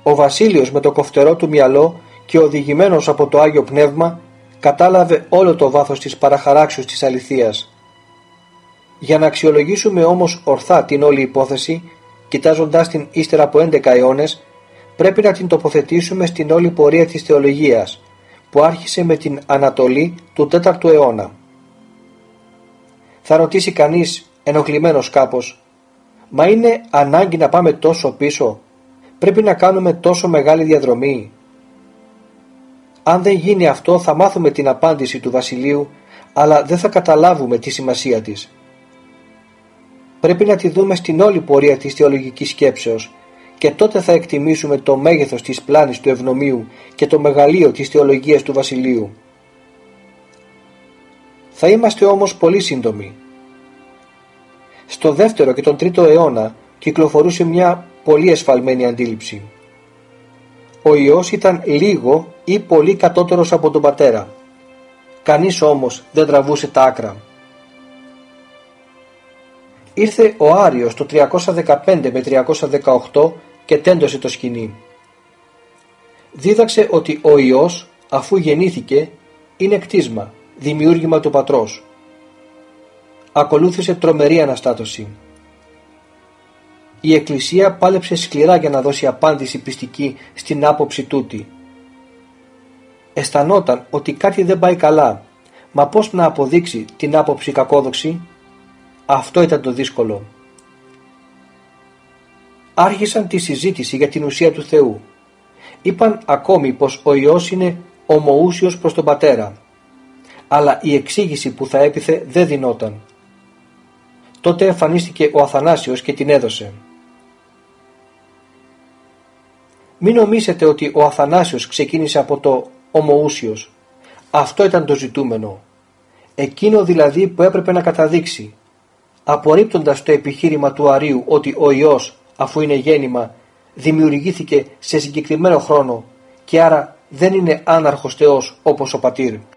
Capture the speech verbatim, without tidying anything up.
Ο Βασίλειος με το κοφτερό του μυαλό και οδηγημένος από το Άγιο Πνεύμα κατάλαβε όλο το βάθος της παραχαράξεως της αληθείας. Για να αξιολογήσουμε όμως ορθά την όλη υπόθεση, κοιτάζοντάς την ύστερα από έντεκα αιώνες, πρέπει να την τοποθετήσουμε στην όλη πορεία της θεολογίας, που άρχισε με την Ανατολή του τέταρτου αιώνα. Θα ρωτήσει κανείς, ενοχλημένος κάπως, «Μα είναι ανάγκη να πάμε τόσο πίσω? Πρέπει να κάνουμε τόσο μεγάλη διαδρομή?» Αν δεν γίνει αυτό, θα μάθουμε την απάντηση του Βασιλείου, αλλά δεν θα καταλάβουμε τη σημασία της. Πρέπει να τη δούμε στην όλη πορεία της θεολογικής σκέψεως, και τότε θα εκτιμήσουμε το μέγεθος της πλάνης του ευνομίου και το μεγαλείο της θεολογίας του Βασιλείου. Θα είμαστε όμως πολύ σύντομοι. Στο δεύτερο και τον τρίτο αιώνα κυκλοφορούσε μια πολύ εσφαλμένη αντίληψη. Ο Υιός ήταν λίγο ή πολύ κατώτερος από τον Πατέρα. Κανείς όμως δεν τραβούσε τα άκρα. Ήρθε ο Άριος το τριακόσια δεκαπέντε με τριακόσια δεκαοκτώ και τέντωσε το σκηνή. Δίδαξε ότι ο Υιός, αφού γεννήθηκε, είναι κτίσμα, δημιούργημα του Πατρός. Ακολούθησε τρομερή αναστάτωση. Η Εκκλησία πάλεψε σκληρά για να δώσει απάντηση πιστική στην άποψη τούτη. Αισθανόταν ότι κάτι δεν πάει καλά, μα πώς να αποδείξει την άποψη κακόδοξη? Αυτό ήταν το δύσκολο. Άρχισαν τη συζήτηση για την ουσία του Θεού. Είπαν ακόμη πως ο Υιός είναι ομοούσιος προς τον Πατέρα, αλλά η εξήγηση που θα έπιθε δεν δινόταν. Τότε εμφανίστηκε ο Αθανάσιος και την έδωσε. Μην νομίσετε ότι ο Αθανάσιος ξεκίνησε από το ομοούσιος. Αυτό ήταν το ζητούμενο. Εκείνο δηλαδή που έπρεπε να καταδείξει, απορρίπτοντας το επιχείρημα του Αρείου ότι ο Υιός, αφού είναι γέννημα, δημιουργήθηκε σε συγκεκριμένο χρόνο και άρα δεν είναι άναρχος Θεός όπως ο Πατήρ.